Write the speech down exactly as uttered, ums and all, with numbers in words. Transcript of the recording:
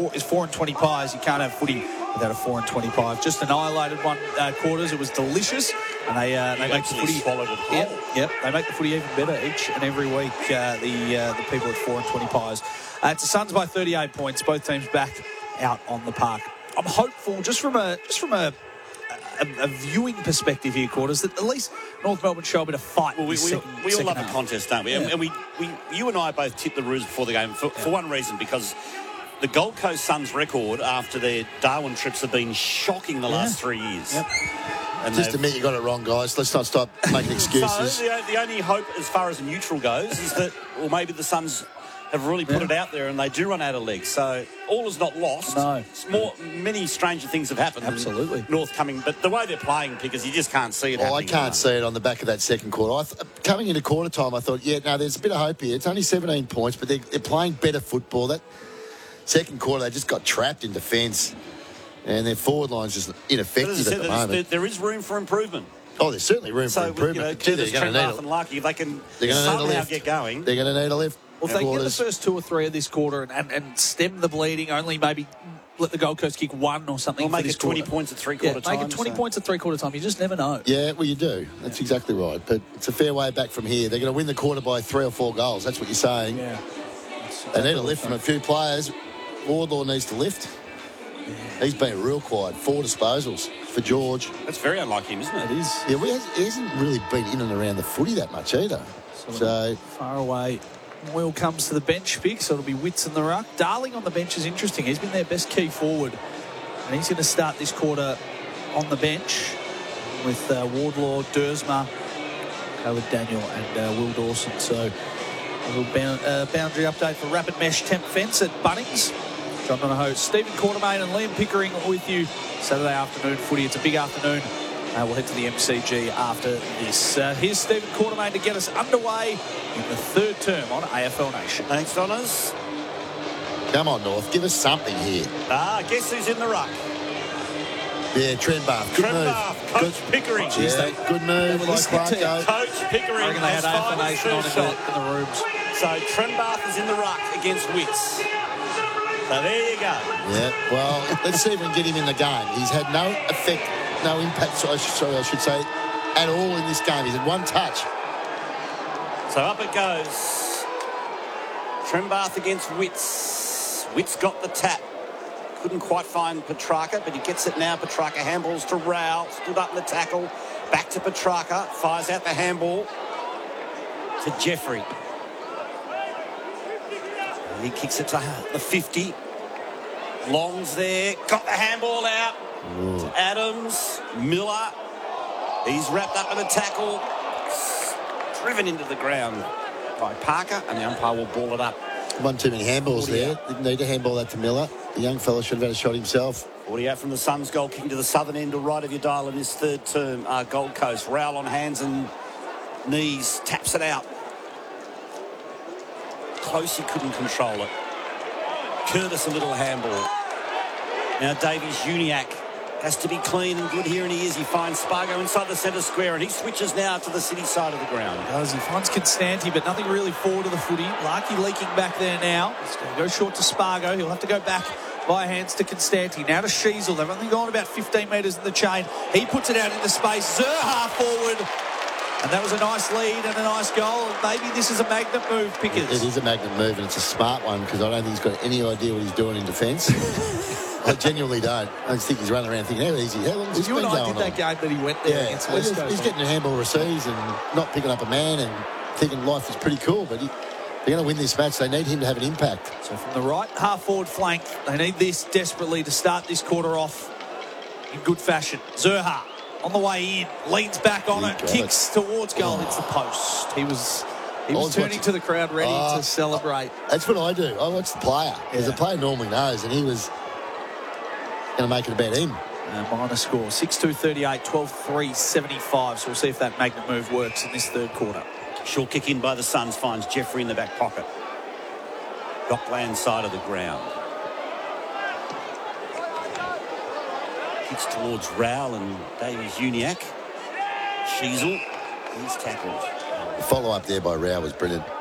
four, is four and twenty pies. You can't have footy without a four and twenty pie. Just annihilated one uh, quarters. It was delicious, and they uh, they make the footy. Swallowed it whole. Yep, yep. They make the footy even better each and every week. Uh, the uh, the people at four and twenty pies. Uh, it's the Suns by thirty-eight points. Both teams back out on the park. I'm hopeful, just from a just from a. A, a viewing perspective here, quarters, that at least North Melbourne show a bit of fight. Well, we, we, second, we all love half. a contest, don't we? Yeah. And, and we, we, you and I both tipped the Roos before the game for, yeah. for one reason, because the Gold Coast Suns record after their Darwin trips have been shocking the yeah. last three years. Yep. And just admit you got it wrong, guys. Let's not stop making excuses. So the, the only hope, as far as a neutral goes, is that, or maybe the Suns have really put yeah. it out there and they do run out of legs. So all is not lost. No. It's more, many stranger things have happened. Absolutely. North coming, but the way they're playing, Pickers, you just can't see it. Well, I can't see it on the back of that second quarter. I th- coming into quarter time, I thought, yeah, no, there's a bit of hope here. It's only seventeen points, but they're, they're playing better football. That second quarter, they just got trapped in defence, and their forward line's just ineffective But as I at said, the moment. there, there is room for improvement. Oh, there's certainly room So, for improvement. you know, But gee, Curtis, they're going to Trent need Barth and a, Lucky, if they can they're gonna need a somehow lift. get going. They're going to need a lift. Well, if they get the Quarters. first two or three of this quarter and, and, and stem the bleeding, only maybe let the Gold Coast kick one or something Or for make this it twenty quarter. points at three-quarter yeah, time. make it twenty so. points at three-quarter time. You just never know. Yeah, well, you do. That's exactly right. But it's a fair way back from here. They're going to win the quarter by three or four goals. That's what you're saying. Yeah. They need a lift from a few players. Wardlaw needs to lift. He's been real quiet. Four disposals for George. That's very unlike him, isn't it? It is. Yeah, we has, he hasn't really been in and around the footy that much either. So, Far away. Moyle comes to the bench pick, so it'll be Witts in the ruck. Darling on the bench is interesting. He's been their best key forward. And he's going to start this quarter on the bench with uh, Wardlaw, Dersma, Caleb Daniel and uh, Will Dawson. So a little bound, uh, boundary update for Rapid Mesh Temp Fence at Bunnings. John Donahoe, Stephen Quartermain and Liam Pickering with you. Saturday afternoon footy. It's a big afternoon. Uh, we'll head to the M C G after this. Uh, here's Stephen Quartermain to get us underway in the third term on A F L Nation. Thanks, Donners. come on, North. Give us something here. Ah, guess who's in the ruck? Yeah, Trent Barth. Good Trent move. Barth, Coach good, Pickering. Yeah, good move. Like listening to you. Clarko. Coach Pickering I reckon they has had A F L fired his Nation on in first the, shot. in the rooms. So Trent Barth is in the ruck against Witts. So there you go. Yeah, well, let's see if we can get him in the game. He's had no effect, no impact, sorry, sorry, I should say, at all in this game. He's had one touch. So up it goes. Trent Barth against Witts. Witts got the tap. Couldn't quite find Petrarca, but he gets it now. Petrarca handballs to Rao. Stood up in the tackle. Back to Petrarca. Fires out the handball to Jeffrey. And he kicks it to the fifty. Long's there. Got the handball out. Ooh. To Adams. Miller. He's wrapped up in a tackle. Driven into the ground by Parker, and the umpire will ball it up. One too many handballs there. Didn't need to handball that to Miller. The young fella should have had a shot himself. forty out from the Suns goal, kicking to the southern end or right of your dial in this third term. Uh, Gold Coast. Rowell on hands and knees. Taps it out. Close, he couldn't control it. Curtis a little handball. Now Davies Uniacke has to be clean and good here, and he is. He finds Spargo inside the centre square, and he switches now to the city side of the ground. Does he finds Constanti, but nothing really forward to the footy. Larky leaking back there now. He's going to go short to Spargo. He'll have to go back by hands to Constanti. Now to Sheasel. They've only gone about fifteen metres in the chain. He puts it out into space. Zerha forward. And that was a nice lead and a nice goal. Maybe this is a magnet move, Pickers. It is a magnet move, and it's a smart one because I don't think he's got any idea what he's doing in defence. I genuinely don't. I just think he's running around thinking, how easy, how long has this You been and I going did that on? game that he went there Yeah, against well, West he's, Coast. he's getting a handball receives and not picking up a man and thinking life is pretty cool, but he, they're going to win this match. They need him to have an impact. So from the right half-forward flank, they need this desperately to start this quarter off in good fashion. Zerha on the way in, leans back on He it, got kicks it. towards goal, hits the post. He was he was was turning watching- to the crowd, ready Uh, to celebrate. That's what I do. I watch the player because Yeah. the player normally knows, and he was going to make it about him. Uh, minor score, six two thirty-eight, twelve three seventy-five. So we'll see if that magnet move works in this third quarter. Short kick in by the Suns finds Jeffrey in the back pocket. Dockland side of the ground. Kicks towards Rowell and Davies Uniacke. Sheasel, he's tackled. The follow-up there by Rao was brilliant.